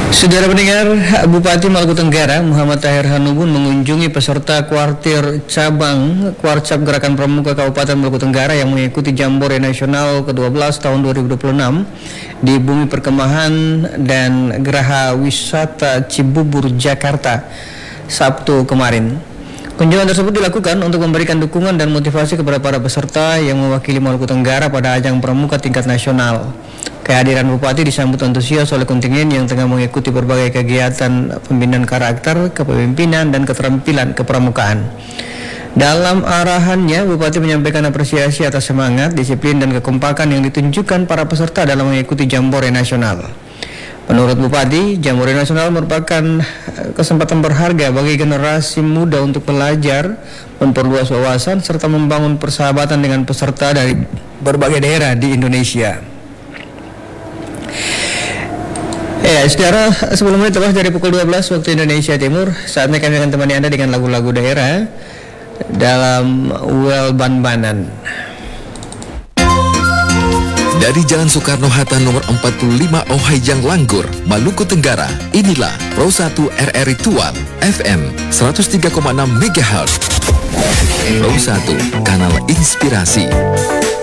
Saudara pendengar, Bupati Maluku Tenggara Muhammad Tahir Hanubun mengunjungi peserta kuartir cabang Kuarcap Gerakan Pramuka Kabupaten Maluku Tenggara yang mengikuti Jambore Nasional ke-12 tahun 2026 di Bumi Perkemahan dan Geraha Wisata Cibubur, Jakarta, Sabtu kemarin. Kunjungan tersebut dilakukan untuk memberikan dukungan dan motivasi kepada para peserta yang mewakili Maluku Tenggara pada ajang pramuka tingkat nasional. Kehadiran Bupati disambut antusias oleh kontingen yang tengah mengikuti berbagai kegiatan pembinaan karakter, kepemimpinan, dan keterampilan kepramukaan. Dalam arahannya, Bupati menyampaikan apresiasi atas semangat, disiplin, dan kekompakan yang ditunjukkan para peserta dalam mengikuti Jambore Nasional. Menurut Bupati, Jambore Nasional merupakan kesempatan berharga bagi generasi muda untuk belajar, memperluas wawasan, serta membangun persahabatan dengan peserta dari berbagai daerah di Indonesia. Ya, saudara, sebelumnya telah dari pukul 12 waktu Indonesia Timur, saatnya kami akan temani Anda dengan lagu-lagu daerah dalam Well Ban-Banan. Dari Jalan Soekarno-Hatta nomor 45 Ohajang Langgur, Maluku Tenggara, inilah Pro 1 RRI Tual FM 103,6 MHz. Pro 1, kanal inspirasi.